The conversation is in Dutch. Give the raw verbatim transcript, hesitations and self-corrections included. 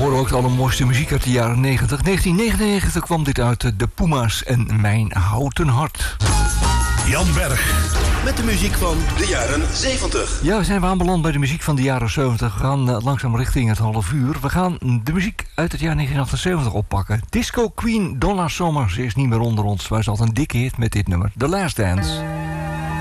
horen ook al de mooiste muziek uit de jaren negentig. negentien negenennegentig kwam dit uit, de Puma's en Mijn Houten Hart. Jan Berg. Met de muziek van de jaren zeventig. Ja, we zijn we aanbeland bij de muziek van de jaren zeventig. We gaan uh, langzaam richting het half uur. We gaan de muziek uit het jaar negentien achtenzeventig oppakken. Disco Queen Donna Summer, ze is niet meer onder ons. Maar ze had een dikke hit met dit nummer, The Last Dance.